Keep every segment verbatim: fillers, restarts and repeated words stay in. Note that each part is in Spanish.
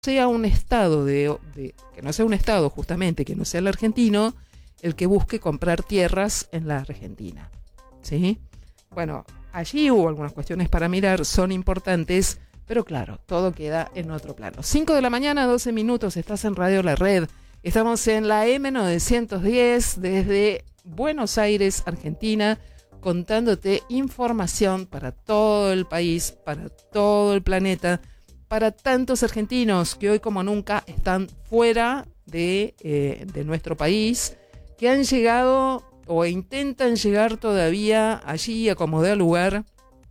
sea un estado de, de que no sea un estado justamente, que no sea el argentino el que busque comprar tierras en la Argentina, ¿sí? Bueno, allí hubo algunas cuestiones para mirar, son importantes, pero claro, todo queda en otro plano. cinco de la mañana, doce minutos, estás en Radio La Red. Estamos en la eme novecientos diez desde Buenos Aires, Argentina, contándote información para todo el país, para todo el planeta, para tantos argentinos que hoy como nunca están fuera de, eh, de nuestro país, que han llegado o intentan llegar todavía allí a como dé lugar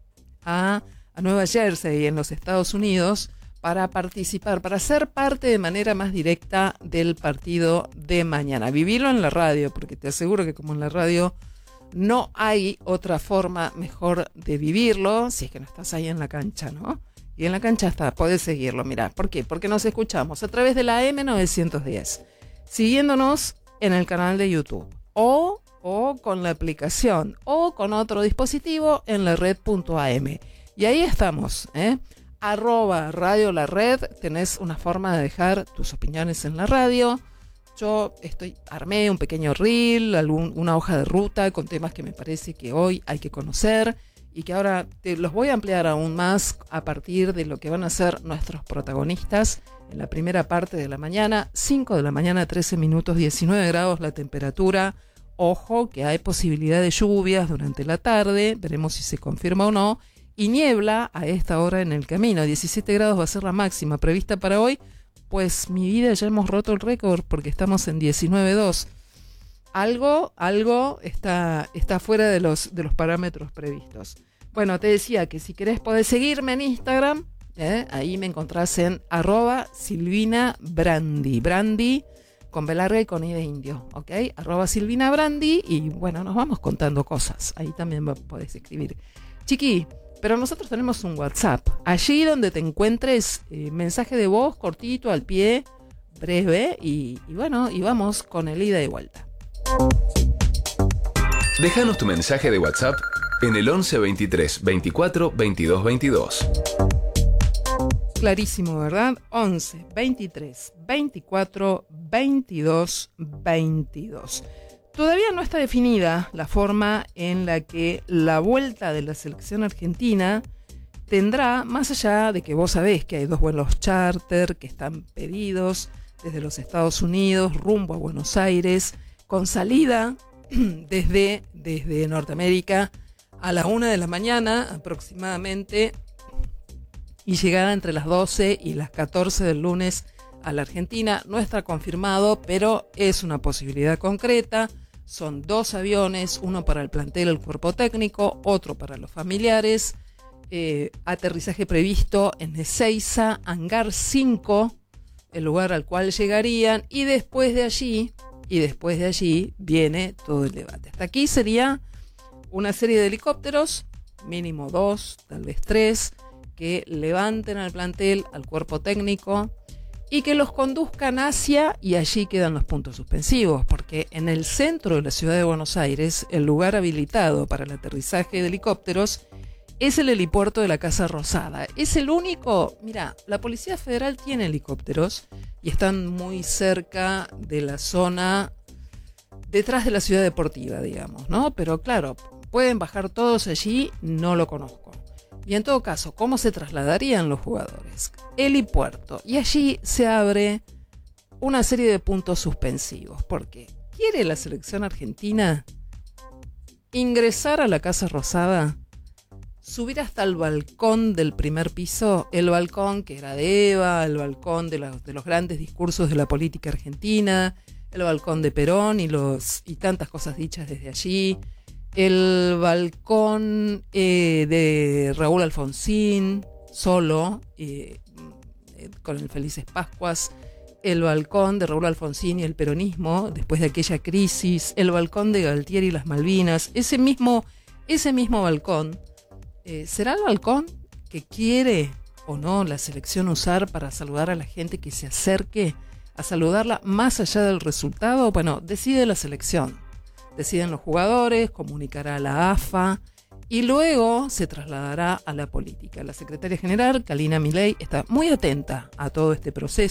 a, a Nueva Jersey en los Estados Unidos para participar, para ser parte de manera más directa del partido de mañana. Vivirlo en la radio, porque te aseguro que como en la radio no hay otra forma mejor de vivirlo, si es que no estás ahí en la cancha, ¿no? Y en la cancha está, podés seguirlo, mirá. ¿Por qué? Porque nos escuchamos a través de la eme novecientos diez, siguiéndonos en el canal de YouTube, o, o con la aplicación, o con otro dispositivo en la red punto a eme. Y ahí estamos, ¿eh? Arroba Radio La Red, tenés una forma de dejar tus opiniones en la radio. Yo estoy, armé un pequeño reel, algún, una hoja de ruta con temas que me parece que hoy hay que conocer y que ahora te los voy a ampliar aún más a partir de lo que van a ser nuestros protagonistas en la primera parte de la mañana. Cinco de la mañana, trece minutos, diecinueve grados la temperatura. Ojo que hay posibilidad de lluvias durante la tarde, veremos si se confirma o no. Y niebla a esta hora en el camino, diecisiete grados va a ser la máxima prevista para hoy. Pues mi vida, ya hemos roto el récord porque estamos en diecinueve dos. Algo, algo está, está fuera de los, de los parámetros previstos. Bueno, te decía que si querés podés seguirme en Instagram, ¿eh? Ahí me encontrás en arroba Silvina Brandi, Brandi con B larga y con I de indio, ¿ok? Arroba Silvina Brandi y bueno, nos vamos contando cosas. Ahí también podés escribir. Chiqui, pero nosotros tenemos un WhatsApp. Allí donde te encuentres, eh, mensaje de voz cortito, al pie, breve y, y bueno, y vamos con el ida y vuelta. Déjanos tu mensaje de WhatsApp en el once veintitrés veinticuatro veintidós veintidós. Clarísimo, ¿verdad? once veintitrés veinticuatro veintidós veintidós. Todavía no está definida la forma en la que la vuelta de la selección argentina tendrá, más allá de que vos sabés que hay dos vuelos charter que están pedidos desde los Estados Unidos rumbo a Buenos Aires, con salida desde, desde Norteamérica a la una de la mañana aproximadamente y llegada entre las doce y las catorce del lunes a la Argentina. No está confirmado, pero es una posibilidad concreta. Son dos aviones, uno para el plantel, el cuerpo técnico, otro para los familiares. Eh, aterrizaje previsto en Ezeiza, Hangar cinco, el lugar al cual llegarían, y después de allí, y después de allí viene todo el debate. Hasta aquí sería una serie de helicópteros, mínimo dos, tal vez tres, que levanten al plantel, al cuerpo técnico, y que los conduzcan hacia, y allí quedan los puntos suspensivos, porque en el centro de la ciudad de Buenos Aires, el lugar habilitado para el aterrizaje de helicópteros es el helipuerto de la Casa Rosada. Es el único, mira, la Policía Federal tiene helicópteros y están muy cerca de la zona, detrás de la ciudad deportiva, digamos, ¿no? Pero claro, pueden bajar todos allí, no lo conozco. Y en todo caso, ¿cómo se trasladarían los jugadores? Helipuerto. Y allí se abre una serie de puntos suspensivos. Porque ¿quiere la selección argentina ingresar a la Casa Rosada? Subir hasta el balcón del primer piso, el balcón que era de Eva, el balcón de los, de los grandes discursos de la política argentina, el balcón de Perón y, los, y tantas cosas dichas desde allí, el balcón eh, de Raúl Alfonsín, solo, eh, con el Felices Pascuas, el balcón de Raúl Alfonsín y el peronismo, después de aquella crisis, el balcón de Galtieri y las Malvinas, ese mismo, ese mismo balcón, eh, ¿será el balcón que quiere o no la selección usar para saludar a la gente que se acerque a saludarla más allá del resultado? Bueno, decide la selección. Deciden los jugadores, comunicará a la A F A y luego se trasladará a la política. La secretaria general, Kalina Milei, está muy atenta a todo este proceso.